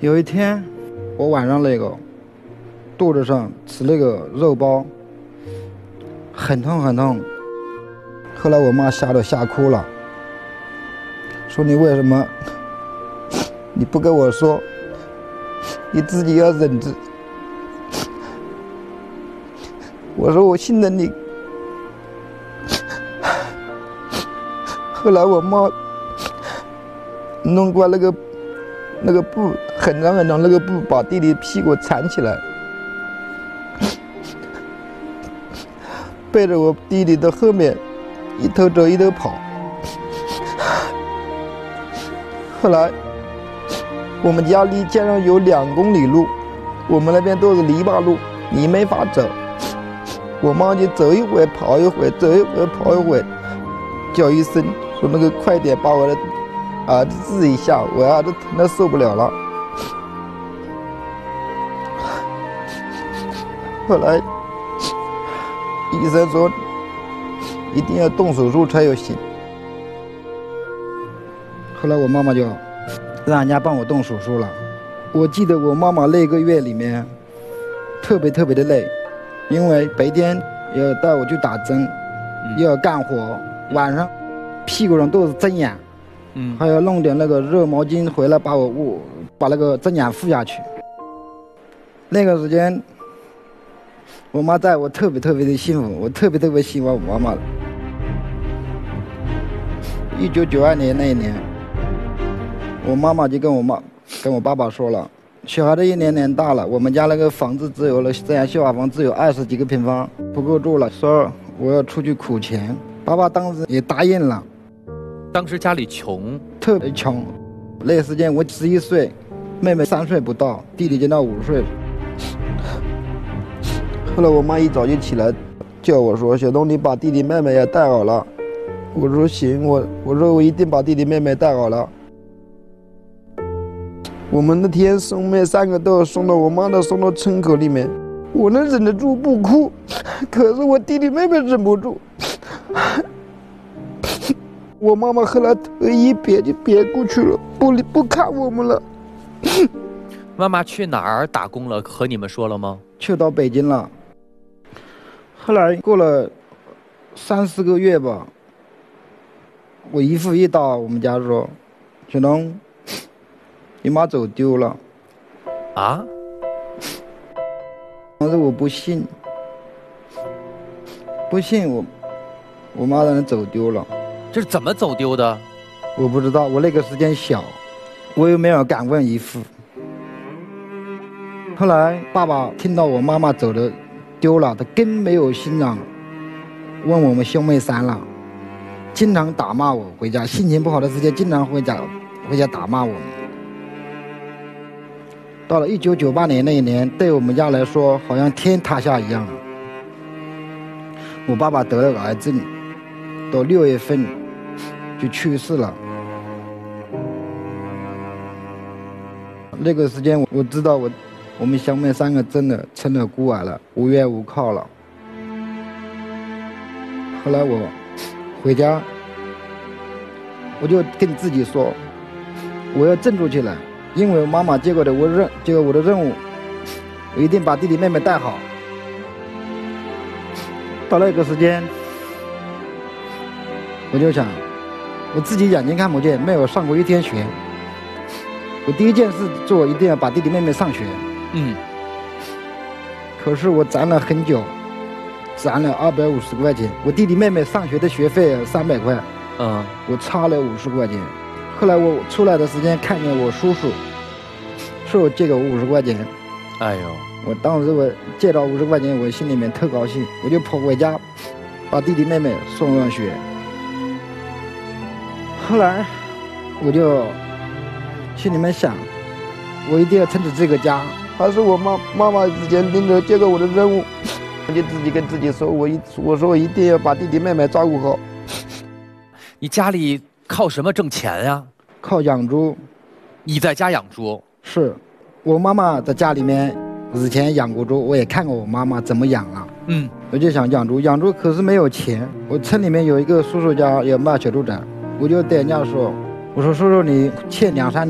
有一天，我晚上肚子上吃那个肉包，很痛很痛。后来我妈吓哭了，说你为什么你不跟我说，你自己要忍着。我说我信任你。后来我妈弄过那个布，很长很长那个布，把弟弟屁股缠起来，背着我弟弟的后面一头走一头跑。后来我们家离街上有2公里路，我们那边都是泥巴路，你没法走。我妈就走一会跑一会，走一会跑一会，叫一声说那个快点把我的儿子自己下，我儿子疼得受不了了。后来医生说一定要动手术才有行。后来我妈妈就让人家帮我动手术了。我记得我妈妈那个月里面特别的累，因为白天要带我去打针，又要干活，晚上屁股上都是针眼，还要弄点那个热毛巾回来把那个针眼敷下去。那个时间我妈在，我特别的幸福，我特别喜欢我妈妈。1992年那一年，我妈妈就跟我爸爸说了，小孩子1年大了，我们家那个房子只有了这样，小瓦房只有20几个平方，不够住了，说我要出去苦钱。爸爸当时也答应了。 当时家里穷， 特别穷。那时间我11岁，妹妹3岁不到，弟弟就到5岁。后来我妈一早就起来叫我说，小东你把弟弟妹妹也带好了。我说行，我说我一定把弟弟妹妹带好了。我们那天送妹3个都送到我妈的送到村口里面，我能忍得住不哭，可是我弟弟妹妹忍不住。我妈妈后来头一别就别过去了，不看我们了。 妈妈去哪儿打工了？和你们说了吗？ 去到北京了。后来过了3、4个月吧，我姨父一到我们家说，小东，你妈走丢了。 啊？ 当时我不信我妈的人走丢了。 这是怎么走丢的？ 我不知道，我那个时间小，我又没有敢问姨父。后来爸爸听到我妈妈走的丢了，他更没有心了，问我们兄妹3了，经常打骂我，回家心情不好的时间经常回家打骂我们。到了1998年那一年，对我们家来说好像天塌下一样。我爸爸得了癌症，到6月份就去世了。那个时间我知道我们兄妹3个真的成了孤儿了，无依无靠了。后来我回家，我就跟自己说，我要振作起来，因为妈妈接过我的任务，我一定把弟弟妹妹带好。到那个时间，我就想，我自己眼睛看不见，没有上过1天学，我第一件事做一定要把弟弟妹妹上学。可是我攒了很久，攒了250块钱，我弟弟妹妹上学的学费300块，我差了50块钱。后来我出来的时间看见我叔叔，说我借给我50块钱。 哎呦， 我当时我借到50块钱，我心里面特高兴，我就跑回家把弟弟妹妹送上学。后来我就心里面想，我一定要撑起这个家，还是我妈妈之前领着接给我的任务。我就自己跟自己说，我说我一定要把弟弟妹妹照顾好。 你家里靠什么挣钱呀？ 靠养猪。 你在家养猪？ 是，我妈妈在家里面以前养过猪，我也看过我妈妈怎么养了。我就想养猪可是没有钱。我村里面有一个叔叔家有卖小猪仔，我就对人家说，我说叔叔你欠2、3